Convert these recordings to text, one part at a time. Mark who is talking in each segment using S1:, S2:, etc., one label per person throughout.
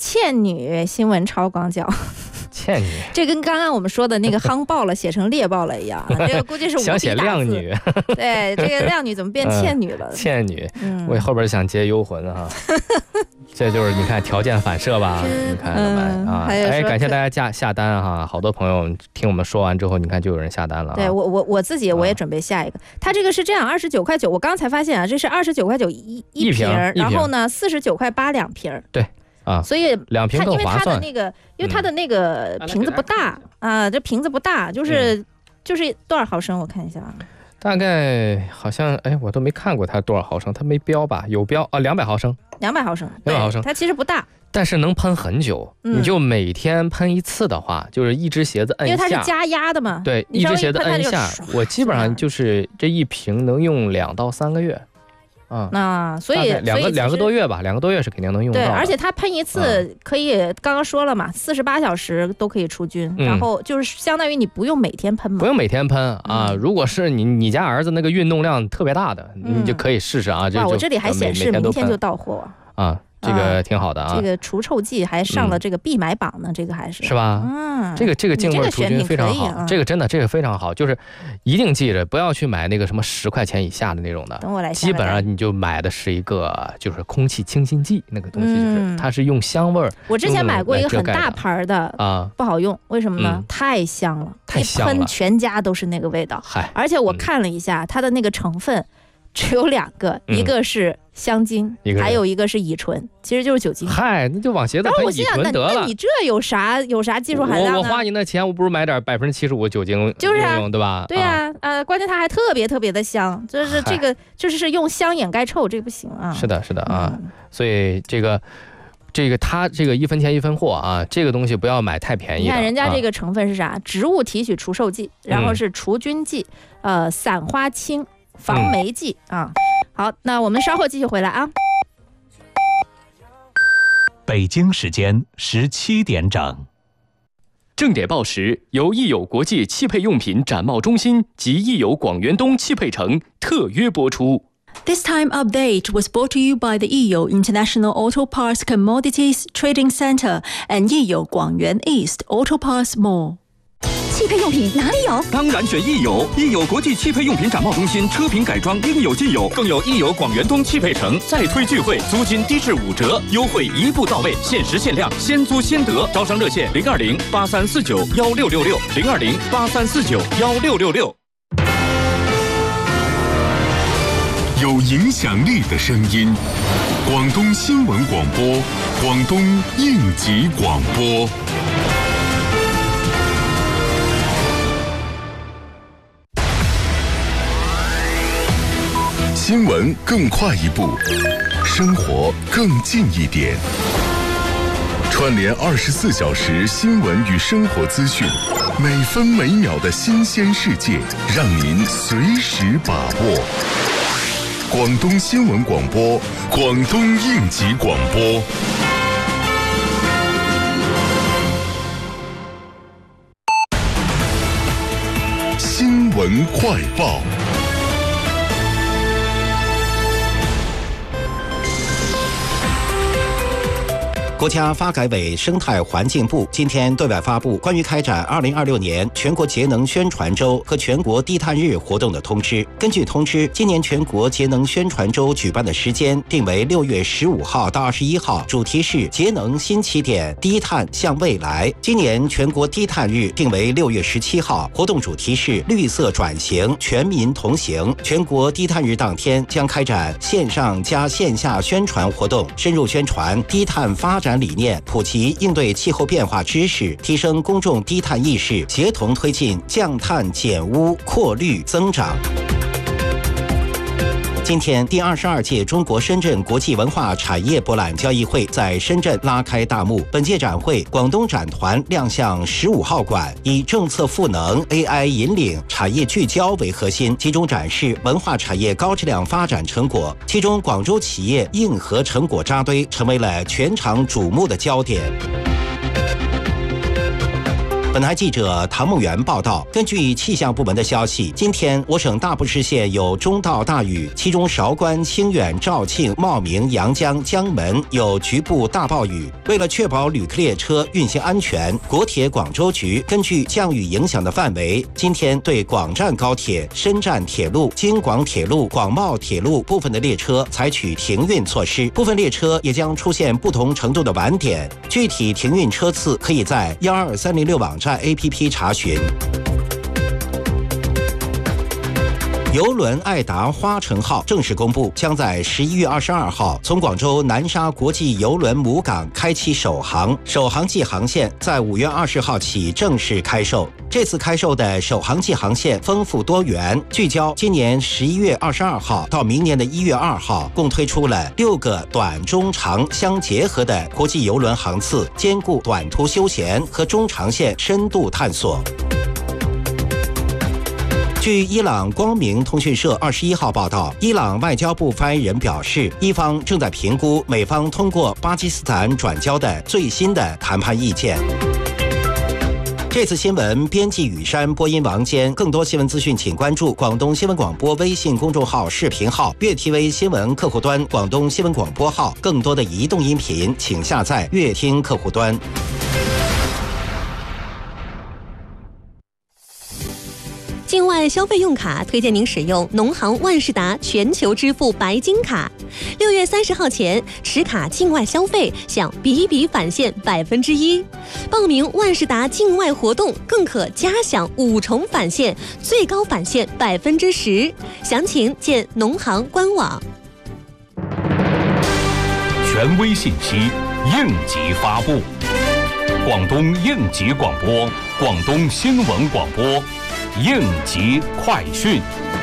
S1: 倩女新闻超广角。
S2: 倩女，
S1: 这跟刚刚我们说的那个夯爆了写成猎爆了一样，这个估计是
S2: 想写靓女。
S1: 对，这个靓女怎么变倩女了？
S2: 倩女，我后边想接幽魂哈。这就是你看条件反射吧，你看啊，感谢大家下单哈，好多朋友听我们说完之后，你看就有人下单了。
S1: 对我自己我也准备下一个，它这个是这样29.9块，我刚才发现啊，这是29.9块一瓶，然后呢49.8块2瓶。
S2: 对。
S1: 所以
S2: 2瓶更划算。
S1: 因为它的那个瓶子不大啊，这瓶子不大，就是多少毫升？我看一下啊。
S2: 大概好像我都没看过它多少毫升，它没标吧？有标啊，200毫升。200
S1: 毫升，它其实不大，
S2: 但是能喷很久。你就每天喷一次的话，就是一只鞋子摁下，
S1: 因为它是加压的嘛。
S2: 对，一只鞋子摁下，我基本上就是这一瓶能用2到3个月。
S1: 所以
S2: 两个多月吧，2个多月是肯定能用到的。
S1: 对，而且它喷一次可以，刚刚说了嘛，48小时都可以除菌，然后就是相当于你不用每天喷嘛。
S2: 不用每天喷啊，如果是你家儿子那个运动量特别大的，你就可以试试啊。
S1: 哇，我这里还显示明天就到货
S2: 啊。这个挺好的啊，
S1: 这个除臭剂还上了这个必买榜呢，这个还是
S2: 吧？这个净味除菌非常好，这个真的非常好，就是一定记着不要去买那个什么10块钱以下的那种的，
S1: 等我来，
S2: 基本上你就买的是一个就是空气清新剂那个东西，就是它是用香味儿。
S1: 我之前买过一个很大牌的啊，不好用，为什么呢？太香了，一喷全家都是那个味道。而且我看了一下它的那个成分。只有2个，一个是香精，还有一个是乙醇，其实就是酒精。
S2: 嗨，那就往鞋子喷乙醇得了。
S1: 那你这有啥技术含量呢？
S2: 我花你那钱，我不如买点75%酒精，
S1: 就是
S2: 对吧？
S1: 对呀，关键它还特别的香，就是这个就是用香掩盖臭，这个不行啊。
S2: 是的啊，所以这个它这个1分钱1分货啊，这个东西不要买太便宜的。
S1: 你看人家这个成分是啥？植物提取除臭剂，然后是除菌剂，散花清。防霉剂啊，好，那我们稍后继续回来啊。
S3: 北京时间17点整，
S4: 正点报时由益友国际汽配用品展贸中心及益友广元东汽配城特约播出。
S5: This time update was brought to you by the Yiyo International Auto Parts Commodities Trading Center and Yiyo Guangyuan East Auto Parts Mall。
S6: 汽配用品哪里有？
S7: 当然选益友，益友国际汽配用品展贸中心，车品改装应有尽有，更有益友广元东汽配城再推聚会，租金低至5折，优惠一步到位，限时限量，先租先得。招商热线020-8349-1666，020-8349-1666。
S8: 有影响力的声音，广东新闻广播，广东应急广播。新闻更快一步，生活更近一点。串联24小时新闻与生活资讯，每分每秒的新鲜世界，让您随时把握。广东新闻广播，广东应急广播。新闻快报。
S9: 国家发改委生态环境部今天对外发布关于开展2026年全国节能宣传周和全国低碳日活动的通知。根据通知，今年全国节能宣传周举办的时间定为6月15号到21号，主题是节能新起点，低碳向未来。今年全国低碳日定为6月17号，活动主题是绿色转型，全民同行。全国低碳日当天将开展线上加线下宣传活动，深入宣传低碳发展理念，普及应对气候变化知识，提升公众低碳意识，协同推进降碳减污、扩绿增长。今天，第22届中国深圳国际文化产业博览交易会在深圳拉开大幕。本届展会，广东展团亮相15号馆，以政策赋能、AI 引领、产业聚焦为核心，集中展示文化产业高质量发展成果。其中，广州企业硬核成果扎堆，成为了全场瞩目的焦点。 本台记者唐梦圆报道，根据气象部门的消息，今天我省大部市县有中到大雨，其中韶关、清远、肇庆、茂名、阳江、江门有局部大暴雨。为了确保旅客列车运行安全，国铁广州局根据降雨影响的范围，今天对广湛高铁、深湛铁路、京广铁路、广茂铁路部分的列车采取停运措施，部分列车也将出现不同程度的晚点。具体停运车次可以在12306网站 APP 查询。邮轮爱达花城号正式公布，将在11月22号从广州南沙国际邮轮母港开启首航，首航季航线在5月20号起正式开售。这次开售的首航季航线丰富多元，聚焦今年11月22号到明年的1月2号，共推出了6个短、中、长相结合的国际邮轮航次，兼顾短途休闲和中长线深度探索。据伊朗光明通讯社21号报道，伊朗外交部发言人表示，伊方正在评估美方通过巴基斯坦转交的最新的谈判意见。这次新闻编辑雨山，播音王坚。更多新闻资讯，请关注广东新闻广播微信公众号、视频号、粤 TV 新闻客户端、广东新闻广播号。更多的移动音频，请下载粤听客户端。
S10: 境外消费用卡推荐您使用农行万事达全球支付白金卡。6月30号前持卡境外消费享笔笔返现1%，报名万事达境外活动更可加享5重返现，最高返现10%。详情见农行官网。
S3: 权威信息，应急发布。广东应急广播，广东新闻广播。应急快讯。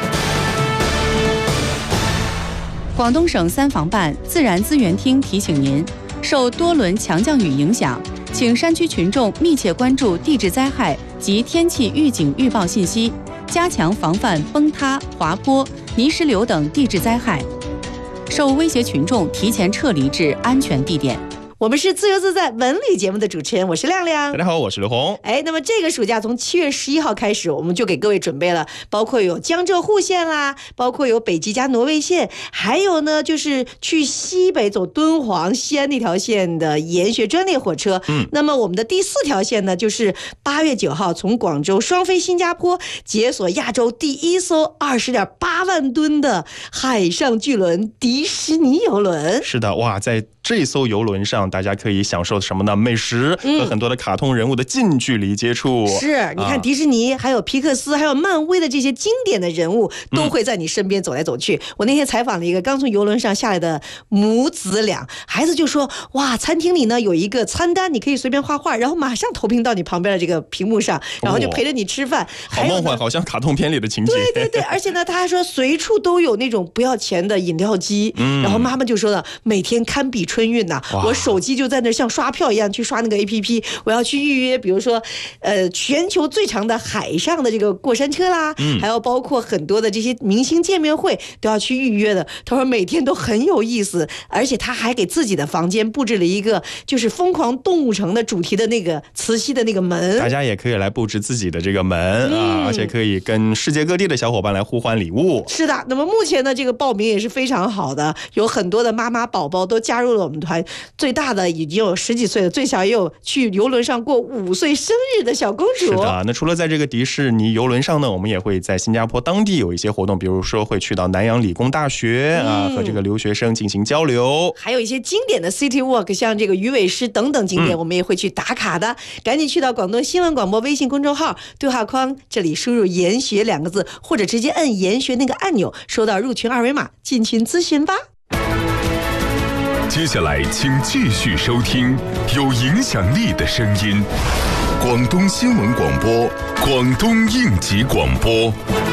S11: 广东省三防办自然资源厅提醒您，受多轮强降雨影响，请山区群众密切关注地质灾害及天气预警预报信息，加强防范崩塌、滑坡、泥石流等地质灾害。受威胁群众提前撤离至安全地点。
S12: 我们是自由自在文旅节目的主持人，我是亮亮。
S13: 大家好，我是刘红。
S12: 那么这个暑假从7月11号开始，我们就给各位准备了，包括有江浙沪线啦，包括有北极加挪威线，还有呢就是去西北走敦煌、西安那条线的研学专列火车。那么我们的第4条线呢，就是8月9号从广州双飞新加坡，解锁亚洲第1艘20.8万吨的海上巨轮迪士尼游轮。
S13: 是的，哇，在这艘游轮上，大家可以享受什么呢？美食和很多的卡通人物的近距离接触。
S12: 是，你看迪士尼、还有皮克斯、还有漫威的这些经典的人物，都会在你身边走来走去。我那天采访了一个刚从游轮上下来的母子俩，孩子就说：“哇，餐厅里呢有一个餐单，你可以随便画画，然后马上投屏到你旁边的这个屏幕上，然后就陪着你吃饭。
S13: 好梦幻，好像卡通片里的情节。
S12: 对对对，而且呢，他还说随处都有那种不要钱的饮料机。然后妈妈就说了，每天堪比春运呐，我手机就在那像刷票一样去刷那个 APP， 我要去预约，比如说全球最长的海上的这个过山车啦，还有包括很多的这些明星见面会都要去预约的。他说每天都很有意思，而且他还给自己的房间布置了一个就是疯狂动物城的主题的那个磁吸的那个门，
S13: 大家也可以来布置自己的这个门啊，而且可以跟世界各地的小伙伴来互换礼物。
S12: 是的，那么目前呢，这个报名也是非常好的，有很多的妈妈宝宝都加入了我们团，最大的已经有10几岁了，最小也有去游轮上过5岁生日的小公主。
S13: 是的，那除了在这个迪士尼游轮上呢，我们也会在新加坡当地有一些活动，比如说会去到南洋理工大学和这个留学生进行交流，
S12: 还有一些经典的 City Walk， 像这个鱼尾狮等等景点，我们也会去打卡的。赶紧去到广东新闻广播微信公众号对话框，这里输入研学2个字，或者直接按研学那个按钮，收到入群2维码，进群咨询吧。
S8: 接下来请继续收听有影响力的声音，广东新闻广播，广东应急广播。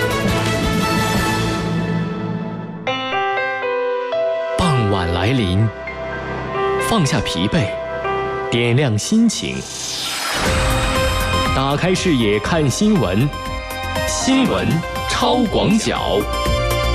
S4: 傍晚来临，放下疲惫，点亮心情，打开视野看新闻，新闻超广角。